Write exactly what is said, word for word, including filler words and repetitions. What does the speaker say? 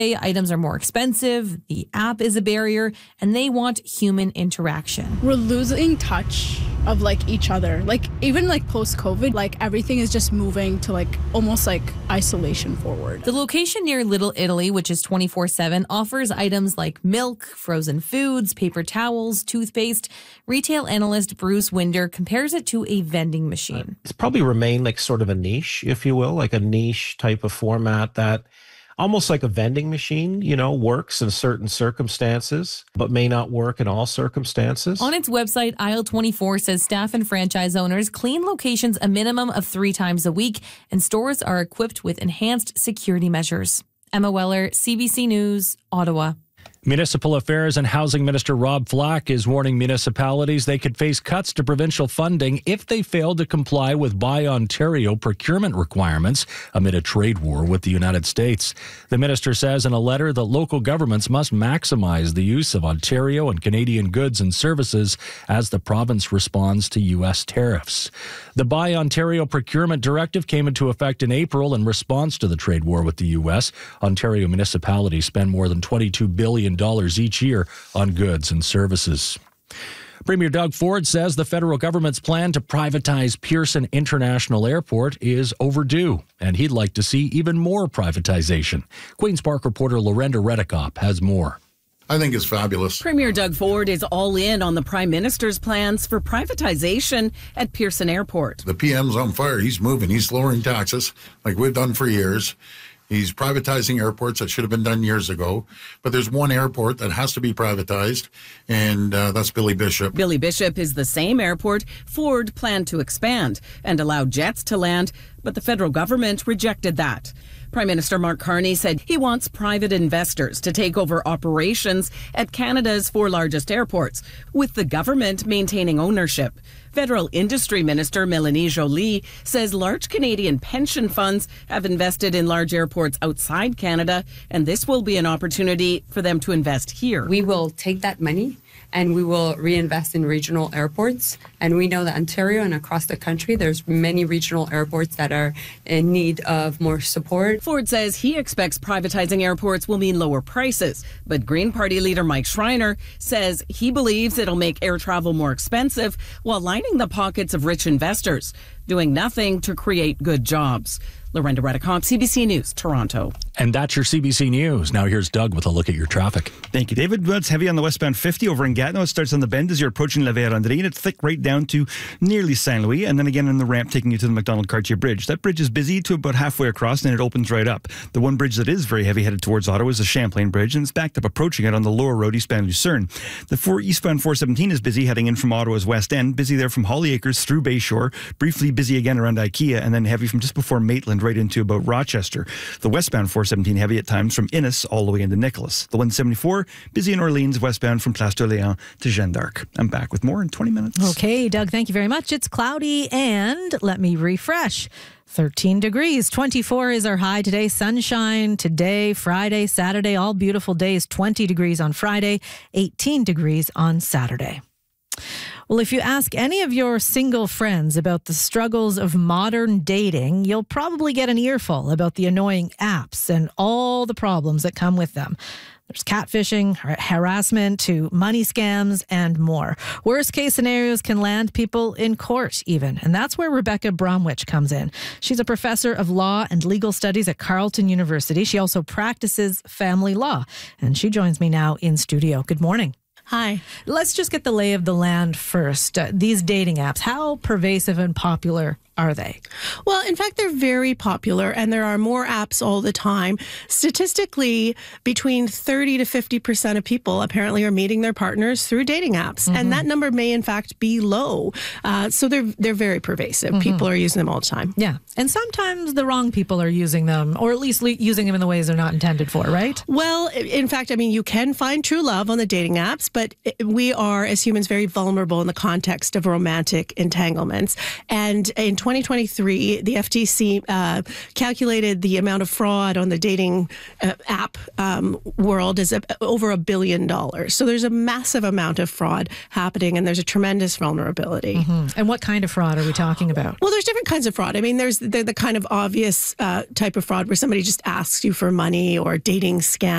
Items are more expensive, the app is a barrier, and they want human interaction. We're losing touch of like each other. Like even like post-COVID, like everything is just moving to like almost like isolation forward. The location near Little Italy, which is twenty-four seven, offers items like milk, frozen foods, paper towels, toothpaste. Retail analyst Bruce Winder compares it to a vending machine. It's probably remained like sort of a niche, if you will, like a niche type of format that almost like a vending machine, you know, works in certain circumstances, but may not work in all circumstances. On its website, Aisle twenty-four says staff and franchise owners clean locations a minimum of three times a week, and stores are equipped with enhanced security measures. Emma Weller, C B C News, Ottawa. Municipal Affairs and Housing Minister Rob Flack is warning municipalities they could face cuts to provincial funding if they fail to comply with Buy Ontario procurement requirements amid a trade war with the United States. The minister says in a letter that local governments must maximize the use of Ontario and Canadian goods and services as the province responds to U S tariffs. The Buy Ontario procurement directive came into effect in April in response to the trade war with the U S. Ontario municipalities spend more than twenty-two billion dollars each year on goods and services. Premier Doug Ford says the federal government's plan to privatize Pearson International Airport is overdue, and he'd like to see even more privatization. Queen's Park reporter Lorenda Redekop has more. I think it's fabulous. Premier Doug Ford is all in on the Prime Minister's plans for privatization at Pearson Airport. The P M's on fire. He's moving. He's lowering taxes like we've done for years. He's privatizing airports that should have been done years ago. But there's one airport that has to be privatized, and uh, that's Billy Bishop. Billy Bishop is the same airport Ford planned to expand and allow jets to land, but the federal government rejected that. Prime Minister Mark Carney said he wants private investors to take over operations at Canada's four largest airports, with the government maintaining ownership. Federal Industry Minister Mélanie Joly says large Canadian pension funds have invested in large airports outside Canada, and this will be an opportunity for them to invest here. We will take that money and we will reinvest in regional airports. And we know that Ontario and across the country, there's many regional airports that are in need of more support. Ford says he expects privatizing airports will mean lower prices. But Green Party leader Mike Schreiner says he believes it'll make air travel more expensive while lining the pockets of rich investors, doing nothing to create good jobs. Lorenda Redekop, C B C News, Toronto. And that's your C B C News. Now here's Doug with a look at your traffic. Thank you, David. Well, it's heavy on the westbound fifty over in Gatineau. It starts on the bend as you're approaching La Vérendrye. It's thick right down to nearly Saint Louis, and then again on the ramp taking you to the McDonald-Cartier Bridge. That bridge is busy to about halfway across, and it opens right up. The one bridge that is very heavy headed towards Ottawa is the Champlain Bridge, and it's backed up approaching it on the lower road eastbound Lucerne. The four, eastbound four seventeen is busy heading in from Ottawa's west end, busy there from Holly Acres through Bayshore, briefly busy again around IKEA, and then heavy from just before Maitland right into about Rochester. The westbound four seventeen heavy at times from Innis all the way into Nicholas. The one seventy-four busy in Orleans westbound from Place d'Orléans to Jeanne d'Arc. I'm back with more in twenty minutes. Okay, Doug, thank you very much. It's cloudy and let me refresh. thirteen degrees. twenty-four is our high today. Sunshine today, Friday, Saturday, all beautiful days. twenty degrees on Friday, eighteen degrees on Saturday. Well, if you ask any of your single friends about the struggles of modern dating, you'll probably get an earful about the annoying apps and all the problems that come with them. There's catfishing, har- harassment, to money scams, and more. Worst case scenarios can land people in court even. And that's where Rebecca Bromwich comes in. She's a professor of law and legal studies at Carleton University. She also practices family law. And she joins me now in studio. Good morning. Hi. Let's just get the lay of the land first. Uh, these dating apps, how pervasive and popular are they? Well, in fact, they're very popular, and there are more apps all the time. Statistically, between thirty to fifty percent of people apparently are meeting their partners through dating apps, mm-hmm. and that number may in fact be low. Uh, so they're they're very pervasive. Mm-hmm. People are using them all the time. Yeah, and sometimes the wrong people are using them, or at least le- using them in the ways they're not intended for, right? Well, in fact, I mean, you can find true love on the dating apps, but we are, as humans, very vulnerable in the context of romantic entanglements. And in twenty twenty-three, the F T C uh, calculated the amount of fraud on the dating uh, app um, world is a, over a billion dollars. So there's a massive amount of fraud happening, and there's a tremendous vulnerability. Mm-hmm. And what kind of fraud are we talking about? Well, there's different kinds of fraud. I mean, there's the, the kind of obvious uh, type of fraud where somebody just asks you for money, or dating scam.